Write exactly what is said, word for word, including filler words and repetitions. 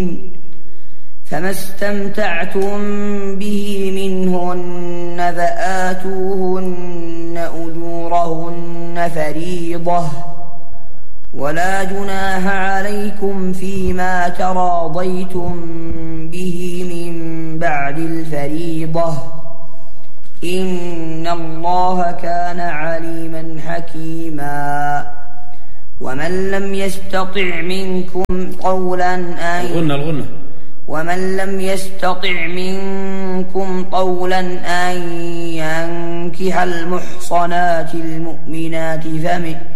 فما استمتعتم به منهن فآتوهن أجورهن فريضة ولا جناح عليكم فيما تراضيتم به من بعد الفريضة إن الله كان عليما حكيما. ومن لم يستطع منكم قولا أن الغنة الغنة ومن لم يستطع منكم طولا أن ينكح المحصنات المؤمنات فمن